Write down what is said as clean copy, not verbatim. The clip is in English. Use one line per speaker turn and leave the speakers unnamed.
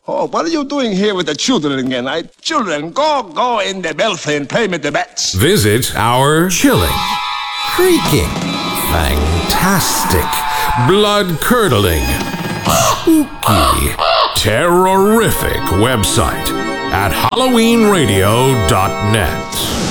Oh, what are you doing here with the children again? Children, go in the belfry and play with the bats.
Visit our chilling, creaking, fantastic, blood-curdling, spooky, terrorific website at HalloweenRadio.net.